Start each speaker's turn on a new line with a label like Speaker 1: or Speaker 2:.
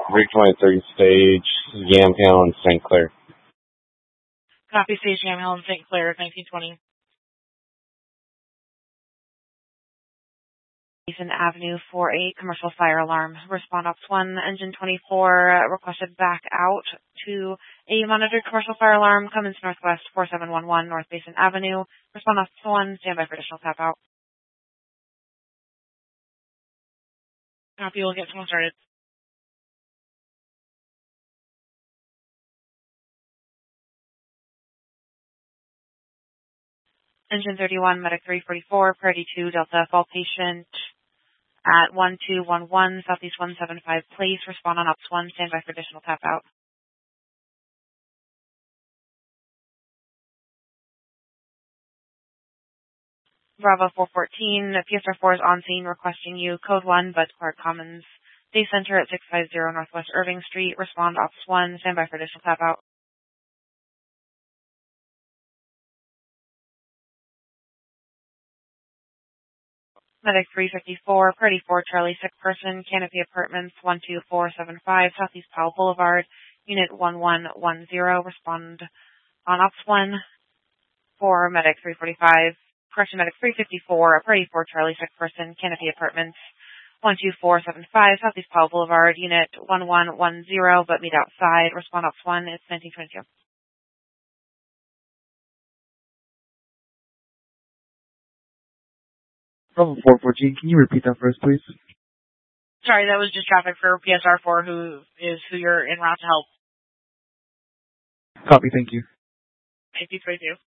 Speaker 1: 323 stage, Yamhill and St. Clair.
Speaker 2: Copy, stage Yamhill and St. Clair, 1920. Mason Avenue for a commercial fire alarm. Respond Ops 1, Engine 24 requested back out to a monitored commercial fire alarm. Cummins Northwest 4711 North Mason Avenue. Respond Ops 1, stand by for additional tap out. Copy, we'll get someone started. Engine 31, Medic 344, Priority 2, Delta, fall patient at 1211 Southeast 175 Place. Respond on Ops 1, stand by for additional tap out. Bravo 414, PSR4 is on scene requesting you. Code 1, Bud Clark Commons. Day Center at 650 Northwest Irving Street. Respond Ops 1, stand by for additional tap out. Medic 354, Priority 4, Charlie, sick person, Canopy Apartments, 12475, Southeast Powell Boulevard, Unit 1110. Respond on Ops 1 for Medic 345, correction, Medic 354, Priority 4, Charlie, sick person, Canopy Apartments, 12475, Southeast Powell Boulevard, Unit 1110, but meet outside. Respond Ops 1, it's 1922.
Speaker 3: Bravo 414, can you repeat that first, please?
Speaker 2: Sorry, that was just traffic for PSR4, who you're en route to help.
Speaker 3: Copy, thank you.
Speaker 2: 1922.